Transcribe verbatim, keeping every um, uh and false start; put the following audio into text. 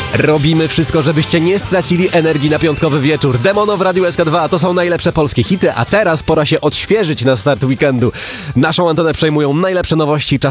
Robimy wszystko, żebyście nie stracili energii na piątkowy wieczór. Demono w Radiu S K dwa to są najlepsze polskie hity, a teraz pora się odświeżyć na start weekendu. Naszą antenę przejmują najlepsze nowości. Czas